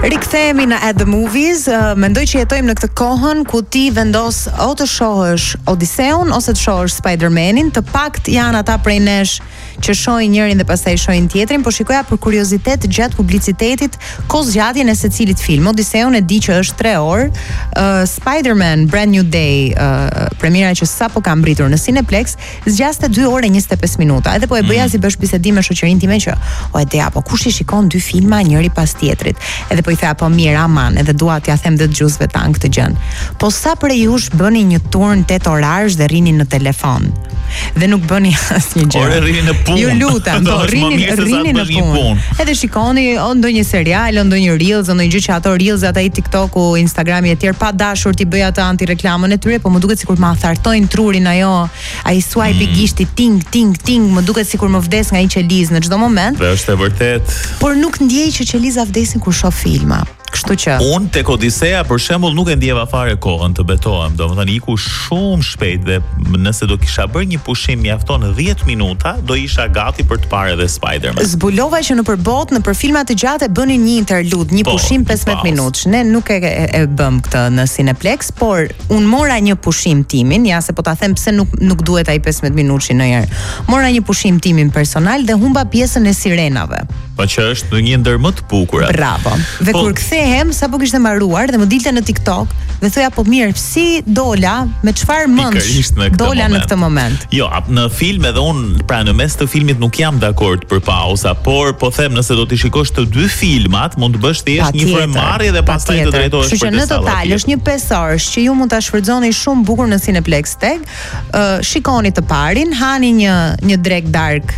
Rikthehemi në At the Movies. Mendoj që jetojmë në këtë kohën ku ti vendos o të shohësh Odiseun ose të shohësh Spider-Manin. Të pakt janë ata prej nesh që shohin njërin dhe pastaj shohin tjetrin, por shikoja për kuriozitet gjatë publicitetit kozgjatjen e secilit film. Odiseun e di që është 3 orë, Spider-Man Brand New Day, premiera që sapo ka mbritur në Cineplex, zgjaste 2 orë e 25 minuta. Edhe po e bëja si bësh bisedim me shoqërinë time që o e deja, po kush i shikon 2 filma njëri pas tjetrit. Edhe po i thea, po mirë, aman, edhe dua t'ja them dhe dëgjuesve tan këtë gjën. Po sa prej jush bëni një turn 8 orarësh dhe rrini në telefon? Dhe nuk bëni asnjë gjë. Ore rrini në punë. Ju lutem, po rrini në punë. Edhe shikoni o ndonjë serial, o ndonjë reels, o ndonjë gjë që ato reels ata i TikToku, Instagrami etj pa dashur ti bëj atë antireklamën e tyre, po më duket sikur më thartojnë trurin ajo, ai swipe i gishti ting ting ting, më duket sikur më vdes nga ai qeliz në çdo moment. Dhe është e vërtet. Por nuk ndjej që qeliza vdesin kur shoh filma. Kështu që unë tek Odisea për shembull nuk e ndjeva fare kohën, të betohem, domethënë iku shumë shpejt dhe nëse do kisha bërë një pushim mjafton 10 minuta, do isha gati për të parë edhe Spider-Man. Zbulova që nëpër botë, nëpër filma të gjata bënin një interlude, një pushim 15 minutësh. Ne nuk e bëm këtë në Cineplex, por unë mora një pushim timin, ja se po ta them pse nuk duhet ai 15 minutësh ndonjëherë. Mora një pushim timin personal dhe humba pjesën e sirenave. Po që është një ndër më të bukurat. Bravo. Dhe kur kthehem, sapo kishte mbaruar dhe më dilte në TikTok dhe thoja po mirë, si dola, me çfarë mendsh dola në këtë moment. Jo, në film edhe unë, pra në mes të filmit nuk jam dakord për pauza, por po them nëse do të shikosh të 2 filmat, mund të bësh thjesht një frymëmarrje dhe pastaj të drejtohesh për të. Kështu që në total është një 5 orësh që ju mund ta shfrytëzoni shumë bukur në Cineplex Tag. Shikoni të parin, hani një drek dark,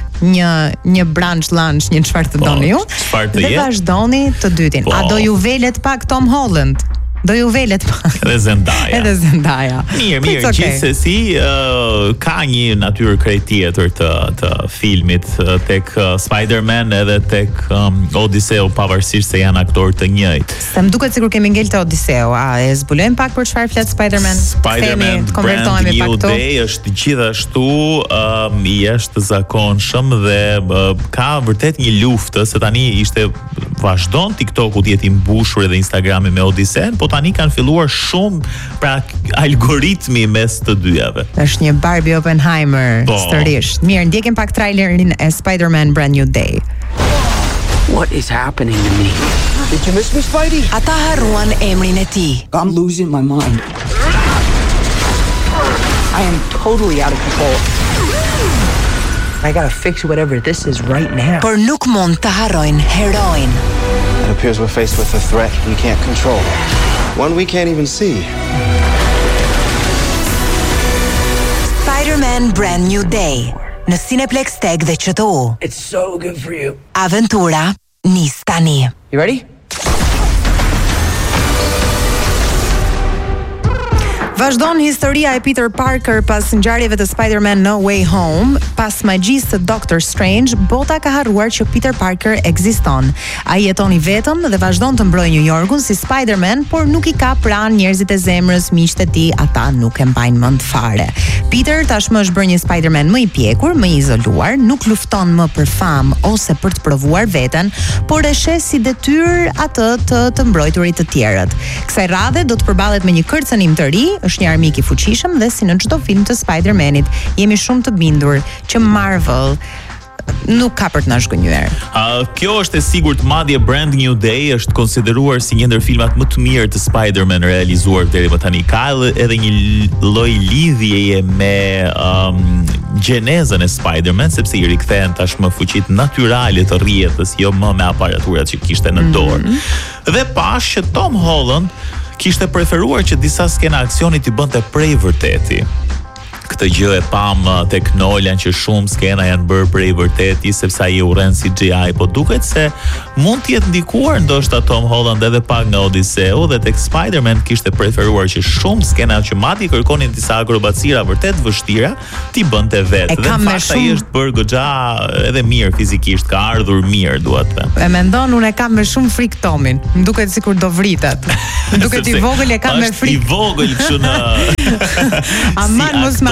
një brunch lunch, një çfarë të doni ju. Dhe vazhdoni të dytin. A do ju velet pak Tom Holland? Do ju velet pak. Edhe Zendaya. Mirë, okay. Gjithsesi ka një natyrë krejt tjetër të filmit tek Spider-Man edhe tek Odiseu, pavarësisht se janë aktorë të njëjtë. Se më duket sikur kemi ngel te Odiseu. A e zbulojmë pak për çfarë flet Spider-Man? Spider-Man Brand New Day është gjithashtu i jashtëzakonshëm dhe ka vërtet një luftë, se tani vazhdon TikToku të jetë i mbushur edhe Instagrami me Odisen, po tani kanë filluar shumë pra algoritmi mes të dyjave. Është një Barbie Oppenheimer sërish. Mirë, ndjekim pak trailerin e Spider-Man Brand New Day. What is happening to me? Did you miss me, Spidey? Ata harruan emrin e tij. I'm losing my mind. I am totally out of control. I gotta fix whatever this is right now. Por nuk mund të harrojnë heroin. It appears we're faced with a threat we can't control. One we can't even see. Spider-Man Brand New Day në Cineplex Tag dhe QTU. It's so good for you. Aventura nis tani. You ready? Vazhdon historia e Peter Parker pas ngjarjeve të Spider-Man No Way Home. Pas magjisë të Doctor Strange, bota ka harruar që Peter Parker ekziston. Ai jeton i vetëm dhe vazhdon të mbrojë New Yorkun si Spider-Man, por nuk i ka pranë njerëzit e zemrës, miqtë e tij, ata nuk e mbajnë mend fare. Peter tashmë është bërë një Spider-Man më i pjekur, më i izoluar, nuk lufton më për famë ose për të provuar veten, por e sheh si detyrë atë të mbrojturit të tjerët. Kësaj radhe do të përballet me një kërcënim të ri, është një armik i fuqishëm dhe si në çdo film të Spider-Manit, jemi shumë të bindur që Marvel nuk ka për të na zhgënjyer. Kjo është e sigurt, madje Brand New Day është konsideruar si një ndër filmat më të mirë të Spider-Man realizuar deri më tani. Ka edhe një lloj lidhjeje me gjenezën e Spider-Man, sepse i rikthehen tashmë fuqitë natyrale të rrjetës, jo më me aparaturat që kishte në dorë. Dhe pash që Tom Holland kishte preferuar që disa skena aksioni t'i bënte prej vërteti. Këtë gjë e pam tek Nolan që shumë skena janë bërë prej vërteti sepse ai urren CGI, po duket se mund të jetë ndikuar ndoshta Tom Holland edhe pak nga Odiseu dhe tek Spider-Man kishte preferuar që shumë skena që madje kërkonin disa akrobacira vërtet vështira t'i bënte vetë. Dhe fakti ai është bërë goxha edhe mirë fizikisht, ka ardhur mirë, dua të them. E mendon, unë e kam me shumë frikë Tomin. Më duket sikur do vritet. Më duket i vogël, e kam me frikë. I vogël kështu në Aman mos ma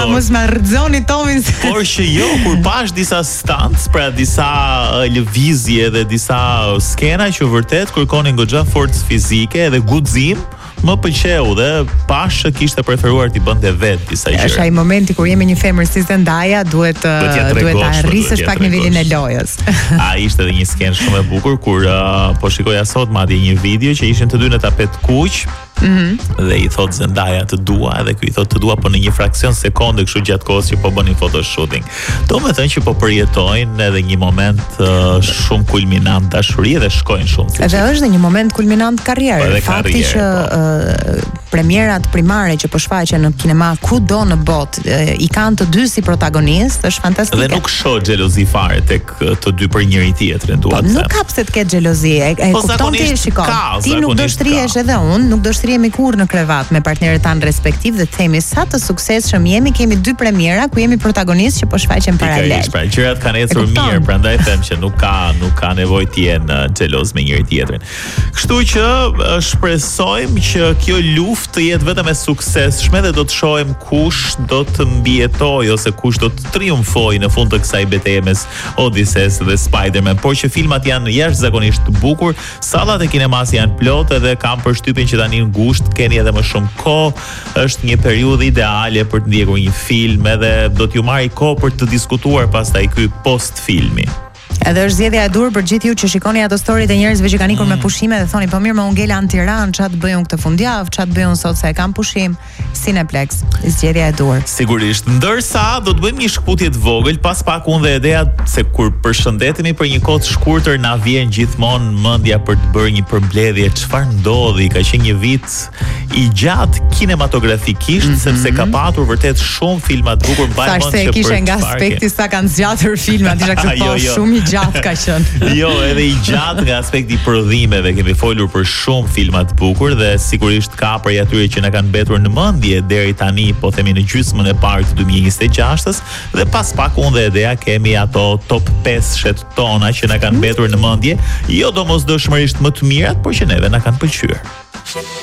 mos ma rrëzoni Tomin. Por që jo, kur pash disa stunts, pra disa lëvizje dhe disa skena që vërtet kërkonin goxha forcë fizike dhe guxim, më pëlqeu dhe pash që kishte preferuar t'i bënte vetë disa gjëra. Është ai momenti kur jemi një femër si Zendaya, duhet ta arrisësh pak nivelin e lojës. Ishte edhe një skenë shumë e bukur kur po shikoja sot madje një video që ishin të dy në tapet kuq. Dhe i thot Zendaya të dua, edhe ky i thot të dua po në një fraksion sekonde, kështu gjatë kohës që po bënin photoshooting. Domethënë që po përjetojnë edhe një moment shumë kulminant dashurie dhe shkojnë shumë. Edhe është dhe një moment kulminant karriere. Fakti që premierat primare që po shfaqen në kinema kudo në botë i kanë të dy si protagonist, është fantastike. Dhe nuk shoh xhelozi fare tek të dy për njëri tjetrin, dua të them. Nuk ka pse të ketë xhelozi. E kupton ti, shikoj. Ti nuk do shtrihesh edhe unë, nuk do shtrihemi kurrë në krevat me partnerët tanë respektiv dhe të themi sa të suksesshëm jemi, kemi dy premiera ku jemi protagonistë që po shfaqen paralel. Pra gjërat kanë ecur mirë, prandaj them që nuk ka nevojë të jenë xheloz me njëri tjetrin. Kështu që shpresojmë që kjo luftë të jetë vetëm e suksesshme dhe do të shohim kush do të mbijetojë ose kush do të triumfojë në fund të kësaj betejë mes Odysseus dhe Spider-Man. Por që filmat janë jashtëzakonisht të bukur, sallat e kinemas janë plotë dhe kam përshtypjen që tani në gusht keni edhe më shumë kohë. Është një periudhë ideale për të ndjekur një film edhe do t'ju marrë kohë për të diskutuar pastaj ky post filmi. Edhe është zgjedhja e dur për gjithë ju që shikoni ato storyt e njerëzve që kanë ikur me pushime dhe thoni po mirë më unë ngela në Tiranë, çfarë bëjun këtë fundjavë, çfarë bëjun sot se e kam pushim. Cineplex, zgjedhja e dur. Sigurisht. Ndërsa do të bëjmë një shkputje të vogël, pas pak unë dhe Edea se kur përshëndetemi për një kohë të shkurtër na vjen gjithmonë mendja për të bërë një përmbledhje çfarë ndodhi, ka qenë një vit i gjatë kinematografikisht sepse ka patur vërtet shumë filma të bukur, mbaj mend se kishe nga aspekti sa kanë zgjatur filmat, isha kështu shumë i gjatë ka qenë. Jo, edhe i gjatë nga aspekti i prodhimeve, kemi folur për shumë filma të bukur dhe sigurisht ka prej atyre që na kanë mbetur në mendje deri tani, po themi në gjysmën e parë të 2026-s dhe pas pak unë dhe Edea kemi ato top 5 shet tona që na kanë mbetur në mendje, jo domosdoshmërisht më të mirat, por që neve na kanë pëlqyer.